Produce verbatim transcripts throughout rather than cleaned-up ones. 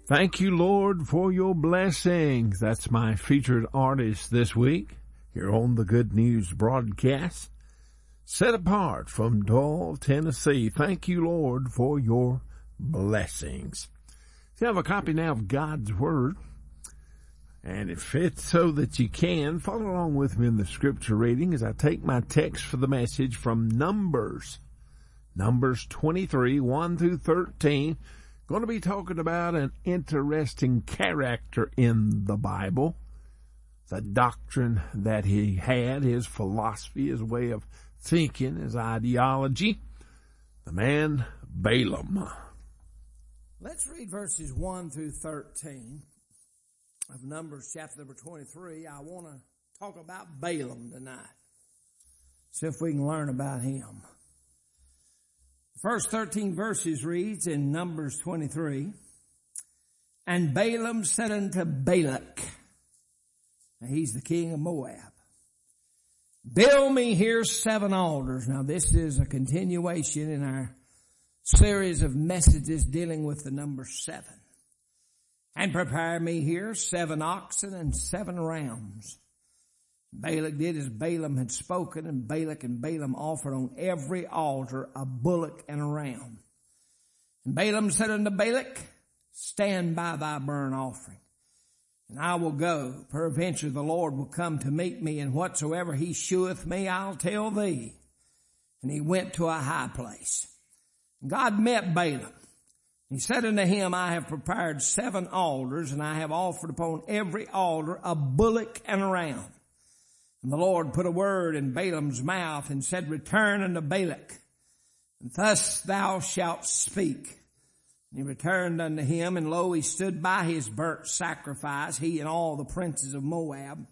Thank you, Lord, for your blessings. That's my featured artist this week here on the Good News broadcast. Set apart from Doyle, Tennessee. Thank you, Lord, for your blessings. So you have a copy now of God's Word. And if it's so that you can, follow along with me in the scripture reading as I take my text for the message from Numbers. Numbers twenty-three, one through thirteen. Going to be talking about an interesting character in the Bible. The doctrine that he had, his philosophy, his way of thinking, his ideology. The man Balaam. Let's read verses one through thirteen of Numbers chapter number twenty-three. I want to talk about Balaam tonight. See if we can learn about him. First thirteen verses reads in Numbers twenty-three, and Balaam said unto Balak, now he's the king of Moab, build me here seven altars. Now this is a continuation in our series of messages dealing with the number seven. And prepare me here seven oxen and seven rams. Balak did as Balaam had spoken, and Balak and Balaam offered on every altar a bullock and a ram. And Balaam said unto Balak, stand by thy burnt offering, and I will go. Peradventure the Lord will come to meet me, and whatsoever he sheweth me, I'll tell thee. And he went to a high place. And God met Balaam. He said unto him, I have prepared seven altars, and I have offered upon every altar a bullock and a ram. And the Lord put a word in Balaam's mouth and said, return unto Balak, and thus thou shalt speak. And he returned unto him, and lo, he stood by his burnt sacrifice, he and all the princes of Moab.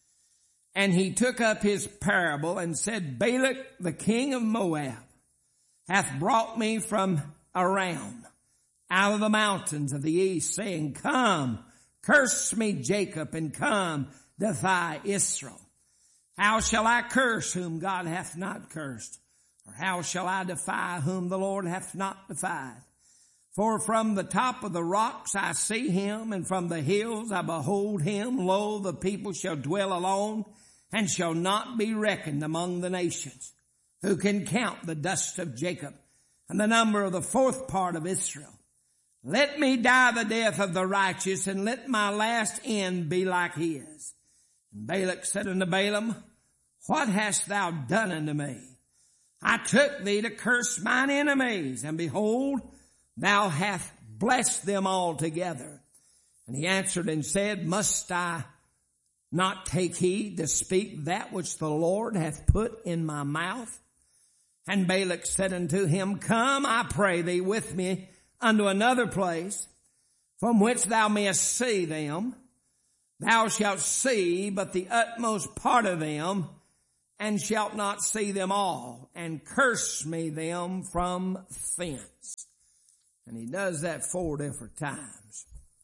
And he took up his parable and said, Balak, the king of Moab, hath brought me from Aram, out of the mountains of the east, saying, come, curse me, Jacob, and come, defy Israel. How shall I curse whom God hath not cursed? Or how shall I defy whom the Lord hath not defied? For from the top of the rocks I see him, and from the hills I behold him. Lo, the people shall dwell alone, and shall not be reckoned among the nations. Who can count the dust of Jacob, and the number of the fourth part of Israel? Let me die the death of the righteous, and let my last end be like his. And Balak said unto Balaam, what hast thou done unto me? I took thee to curse mine enemies, and behold, thou hast blessed them altogether. And he answered and said, must I not take heed to speak that which the Lord hath put in my mouth? And Balak said unto him, come, I pray thee, with me unto another place, from which thou mayest see them. Thou shalt see but the utmost part of them, and shalt not see them all, and curse me them from thence. And he does that four different times.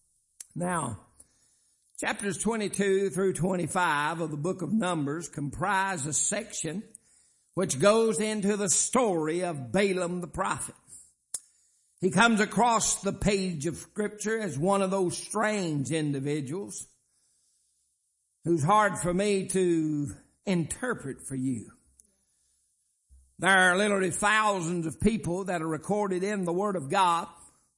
Now, chapters twenty-two through twenty-five of the book of Numbers comprise a section which goes into the story of Balaam the prophet. He comes across the page of scripture as one of those strange individuals who's hard for me to interpret for you. There are literally thousands of people that are recorded in the Word of God.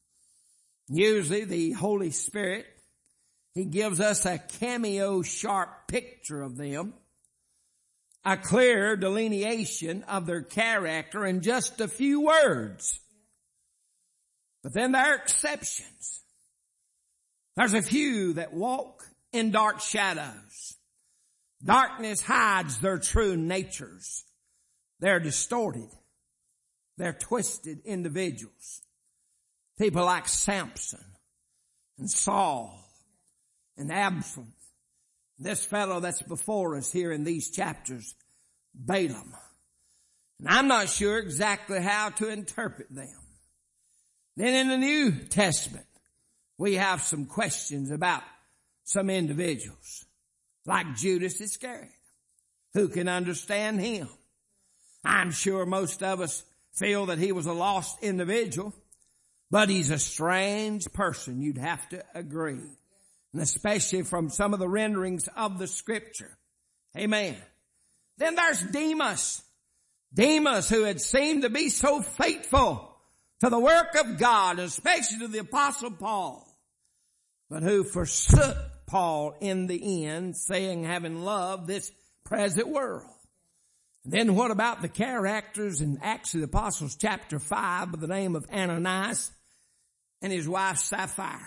Usually the Holy Spirit, He gives us a cameo sharp picture of them, a clear delineation of their character in just a few words. But then there are exceptions. There's a few that walk in dark shadows. Darkness hides their true natures. They're distorted. They're twisted individuals. People like Samson and Saul and Absalom. This fellow that's before us here in these chapters, Balaam. And I'm not sure exactly how to interpret them. Then in the New Testament, we have some questions about some individuals, like Judas Iscariot. Who can understand him? I'm sure most of us feel that he was a lost individual, But he's a strange person, you'd have to agree. And especially from some of the renderings of the scripture. Amen. Then there's Demas. Demas, who had seemed to be so faithful to the work of God, especially to the Apostle Paul, but who forsook Paul in the end, saying, having loved this present world. And then what about the characters in Acts of the Apostles chapter five by the name of Ananias and his wife Sapphira?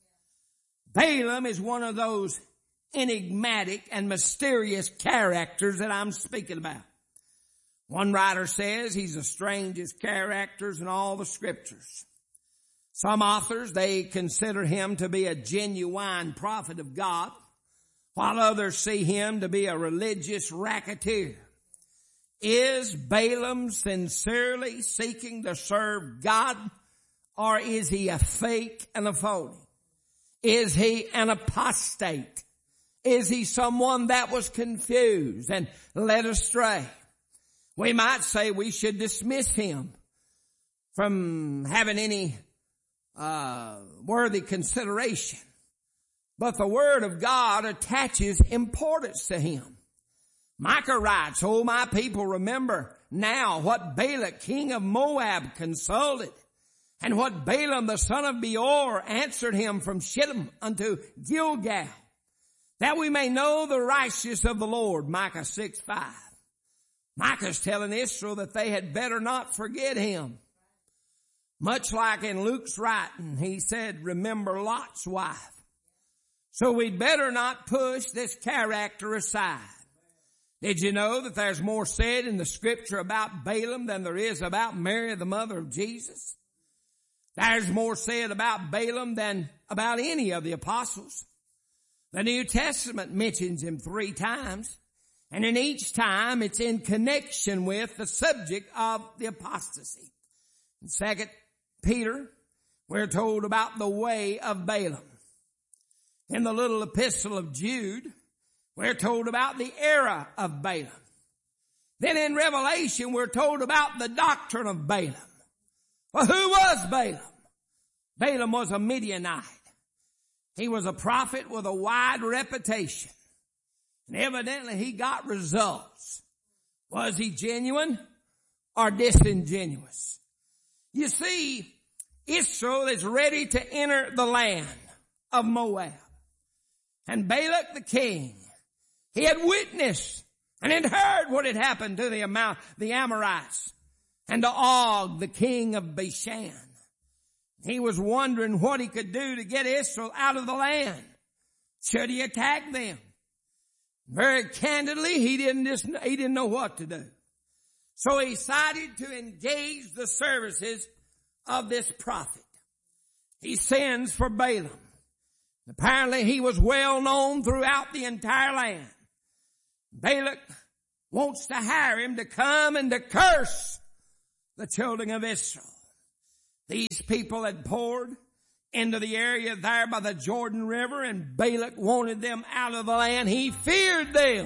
Balaam is one of those enigmatic and mysterious characters that I'm speaking about. One writer says he's the strangest characters in all the scriptures. Some authors, they consider him to be a genuine prophet of God, while others see him to be a religious racketeer. Is Balaam sincerely seeking to serve God, or is he a fake and a phony? Is he an apostate? Is he someone that was confused and led astray? We might say we should dismiss him from having any uh worthy consideration. But the Word of God attaches importance to him. Micah writes, "Oh, my people, remember now what Balak, king of Moab, consulted, and what Balaam, the son of Beor, answered him from Shittim unto Gilgal, that we may know the righteousness of the Lord." Micah six five. Micah's telling Israel that they had better not forget him. Much like in Luke's writing, he said, remember Lot's wife. So we'd better not push this character aside. Did you know that there's more said in the scripture about Balaam than there is about Mary, the mother of Jesus? There's more said about Balaam than about any of the apostles. The New Testament mentions him three times. And in each time, it's in connection with the subject of the apostasy. In Second Peter, we're told about the way of Balaam. In the little epistle of Jude, we're told about the era of Balaam. Then in Revelation, we're told about the doctrine of Balaam. Well, who was Balaam? Balaam was a Midianite. He was a prophet with a wide reputation. And evidently he got results. Was he genuine or disingenuous? You see, Israel is ready to enter the land of Moab. And Balak the king, he had witnessed and had heard what had happened to the Am- the Amorites and to Og, the king of Bashan. He was wondering what he could do to get Israel out of the land. Should he attack them? Very candidly, he didn't just, he didn't know what to do. So he decided to engage the services of this prophet. He sends for Balaam. Apparently he was well known throughout the entire land. Balak wants to hire him to come and to curse the children of Israel. These people had poured into the area there by the Jordan River, and Balak wanted them out of the land. He feared them.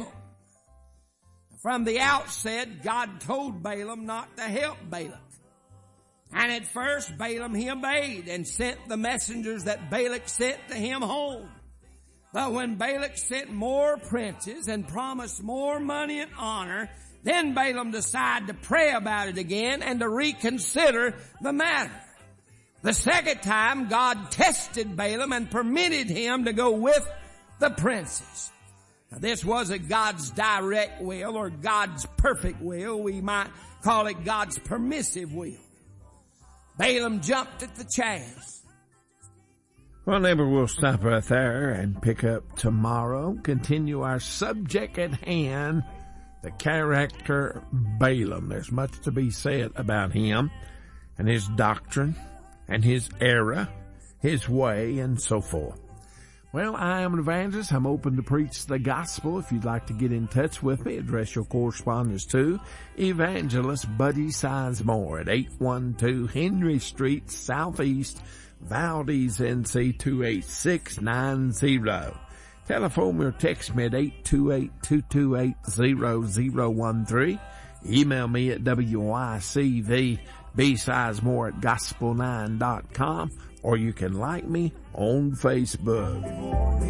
From the outset, God told Balaam not to help Balak. And at first, Balaam, he obeyed and sent the messengers that Balak sent to him home. But when Balak sent more princes and promised more money and honor, then Balaam decided to pray about it again and to reconsider the matter. The second time, God tested Balaam and permitted him to go with the princes. Now, this wasn't God's direct will or God's perfect will. We might call it God's permissive will. Balaam jumped at the chance. Well, neighbor, we'll stop right there and pick up tomorrow. Continue our subject at hand, the character Balaam. There's much to be said about him and his doctrine and his era, his way, and so forth. Well, I am an evangelist. I'm open to preach the gospel. If you'd like to get in touch with me, address your correspondence to Evangelist Buddy Sizemore at eight one two Henry Street, Southeast, Valdez, N C two eight six nine zero. Telephone me or text me at eight two eight, two two eight, zero zero one three. Email me at W I C V B-Sides More at gospel nine dot com, or you can like me on Facebook.